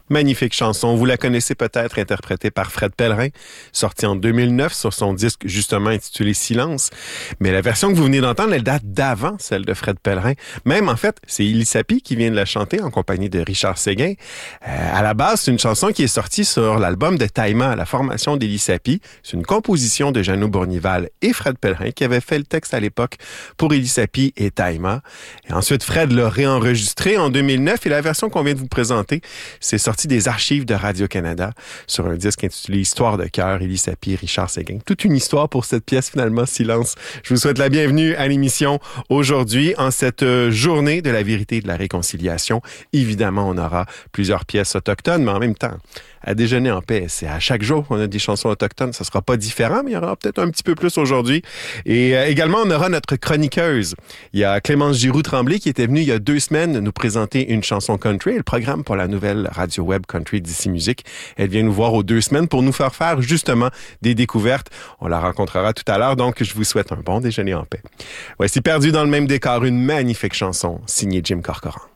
Magnifique chanson, vous la connaissez peut-être, interprétée par Fred Pellerin, sortie en 2009 sur son disque justement intitulé Silence. Mais la version que vous venez d'entendre, elle date d'avant celle de Fred Pellerin. Même en fait, c'est Élie Sapie qui vient de la chanter en compagnie de Richard Séguin. À la base, c'est une chanson qui est sortie sur l'album de Taïma, la formation d'Élie Sapie. C'est une composition de Jeannot Bournival et Fred Pellerin qui avait fait le texte à l'époque pour Élie Sapie et Taïma. Et ensuite, Fred l'a réenregistré en 2009 et la version qu'on vient de vous présenter, c'est sorti des archives de Radio-Canada sur un disque intitulé Histoire de cœur, Élie Sapie, Richard Séguin. Toute une histoire pour cette pièce finalement, Silence. Je vous souhaite la bienvenue à l'émission aujourd'hui en cette journée de la vérité et de la réconciliation. Évidemment, on aura plusieurs pièces autochtones, mais en même temps, à déjeuner en paix, c'est à chaque jour qu'on a des chansons autochtones. Ça sera pas différent, mais il y aura peut-être un petit peu plus aujourd'hui. Et également, on aura notre chroniqueuse. Il y a Clémence Giroux-Tremblay qui était venue il y a 2 semaines nous présenter une chanson country, le programme pour la nouvelle radio web country d'ici Musique. Elle vient nous voir aux 2 semaines pour nous faire justement des découvertes. On la rencontrera tout à l'heure, donc je vous souhaite un bon déjeuner en paix. Voici Perdu dans le même décor, une magnifique chanson signée Jim Corcoran.